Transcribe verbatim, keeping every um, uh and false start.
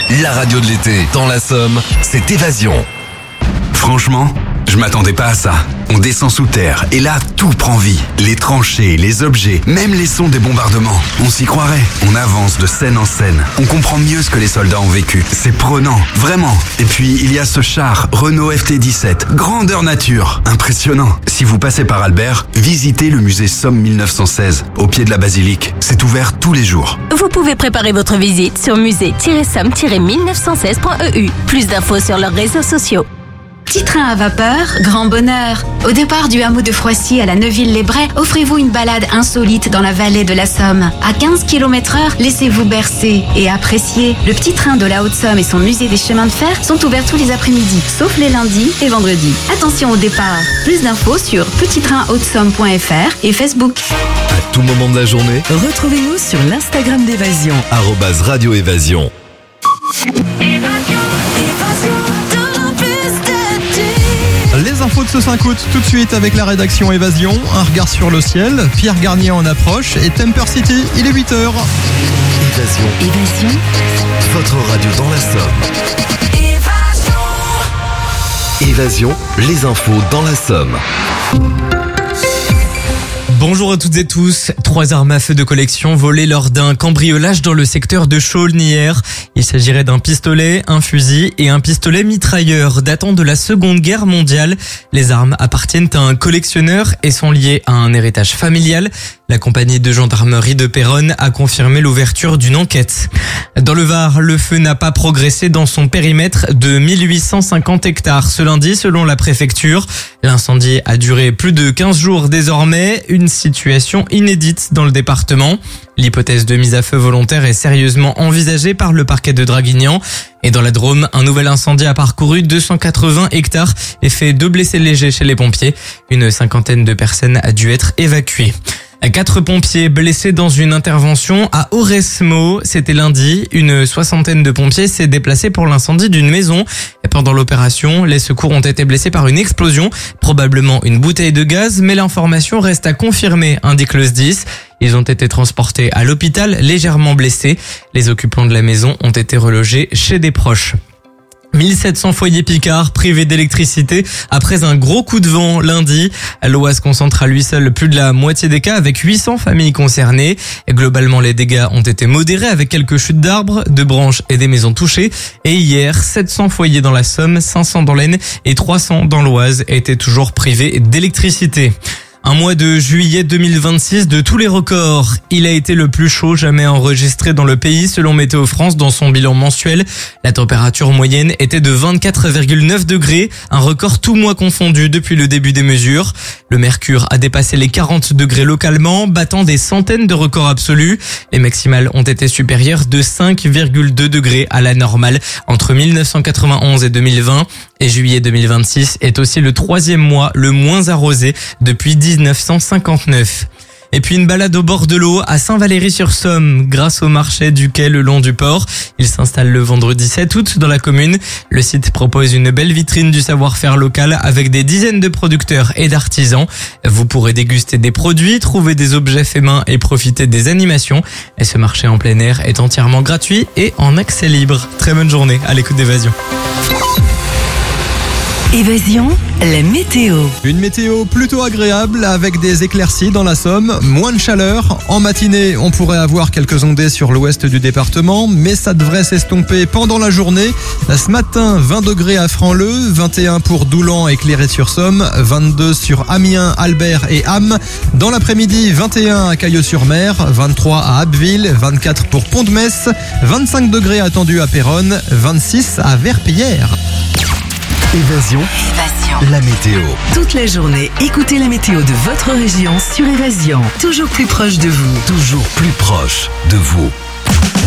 la radio de l'été. Dans la Somme, c'est Évasion. Franchement, je m'attendais pas à ça. On descend sous terre et là, tout prend vie. Les tranchées, les objets, même les sons des bombardements. On s'y croirait. On avance de scène en scène. On comprend mieux ce que les soldats ont vécu. C'est prenant, vraiment. Et puis, il y a ce char, Renault F T dix-sept. Grandeur nature. Impressionnant. Si vous passez par Albert, visitez le musée Somme mille neuf cent seize, au pied de la basilique. C'est ouvert tous les jours. Vous pouvez préparer votre visite sur musée tiret somme tiret mille neuf cent seize point e u. Plus d'infos sur leurs réseaux sociaux. Petit train à vapeur, grand bonheur. Au départ du hameau de Froissy à la Neuville-les-Brais, offrez-vous une balade insolite dans la vallée de la Somme. À quinze kilomètres heure, laissez-vous bercer et apprécier. Le petit train de la Haute-Somme et son musée des chemins de fer sont ouverts tous les après-midi, sauf les lundis et vendredis. Attention au départ. Plus d'infos sur petit train haute somme point f r et Facebook. À tout moment de la journée, Retrouvez-nous sur l'Instagram d'Évasion. arobase Radio Évasion. Les infos de ce cinq août, tout de suite avec la rédaction Évasion. Un regard sur le ciel, Pierre Garnier en approche et Temper City, il est huit heures. Évasion, Évasion. votre radio dans la Somme. Évasion, les infos dans la Somme. Bonjour à toutes et tous. Trois armes à feu de collection volées lors d'un cambriolage dans le secteur de Chaulnes hier. Il s'agirait d'un pistolet, un fusil et un pistolet mitrailleur datant de la Seconde Guerre mondiale. Les armes appartiennent à un collectionneur et sont liées à un héritage familial. La compagnie de gendarmerie de Péronne a confirmé l'ouverture d'une enquête. Dans le Var, le feu n'a pas progressé dans son périmètre de mille huit cent cinquante hectares ce lundi selon la préfecture. L'incendie a duré plus de quinze jours désormais, une situation inédite dans le département. L'hypothèse de mise à feu volontaire est sérieusement envisagée par le parquet de Draguignan. Et dans la Drôme, un nouvel incendie a parcouru deux cent quatre-vingts hectares et fait deux blessés légers chez les pompiers. Une cinquantaine de personnes a dû être évacuées. Quatre pompiers blessés dans une intervention à Auresmo. C'était lundi. Une soixantaine de pompiers s'est déplacée pour l'incendie d'une maison. Et pendant l'opération, les secours ont été blessés par une explosion, probablement une bouteille de gaz, mais l'information reste à confirmer, indique le S D I S. Ils ont été transportés à l'hôpital légèrement blessés. Les occupants de la maison ont été relogés chez des proches. mille sept cents foyers picards privés d'électricité après un gros coup de vent lundi. L'Oise concentre à lui seul plus de la moitié des cas avec huit cents familles concernées. Et globalement, les dégâts ont été modérés avec quelques chutes d'arbres, de branches et des maisons touchées. Et hier, sept cents foyers dans la Somme, cinq cents dans l'Aisne et trois cents dans l'Oise étaient toujours privés d'électricité. Un mois de juillet deux mille vingt-six de tous les records. Il a été le plus chaud jamais enregistré dans le pays selon Météo France dans son bilan mensuel. La température moyenne était de vingt-quatre virgule neuf degrés, un record tout mois confondu depuis le début des mesures. Le mercure a dépassé les quarante degrés localement, battant des centaines de records absolus. Les maximales ont été supérieures de cinq virgule deux degrés à la normale entre mille neuf cent quatre-vingt-onze et deux mille vingt. Et juillet deux mille vingt-six est aussi le troisième mois le moins arrosé depuis dix-neuf cent cinquante-neuf. Et puis une balade au bord de l'eau à Saint-Valery-sur-Somme grâce au marché du quai le long du port. Il s'installe le vendredi sept août dans la commune. Le site propose une belle vitrine du savoir-faire local avec des dizaines de producteurs et d'artisans. Vous pourrez déguster des produits, trouver des objets faits main et profiter des animations. Et ce marché en plein air est entièrement gratuit et en accès libre. Très bonne journée à l'écoute d'Évasion. Évasion, la météo. Une météo plutôt agréable avec des éclaircies dans la Somme, moins de chaleur. En matinée, on pourrait avoir quelques ondées sur l'ouest du département, mais ça devrait s'estomper pendant la journée. Ce matin, vingt degrés à Franc-Leu, vingt et un pour Doulan et Cléret-sur-Somme, vingt-deux sur Amiens, Albert et Ham. Dans l'après-midi, vingt et un à Cailleux-sur-Mer, vingt-trois à Abbeville, vingt-quatre pour Pont-de-Metz, vingt-cinq degrés attendus à Péronne, vingt-six à Verpillière. Évasion, Évasion. la météo. Toute la journée, écoutez la météo de votre région sur Évasion. Toujours plus proche de vous. Toujours plus proche de vous.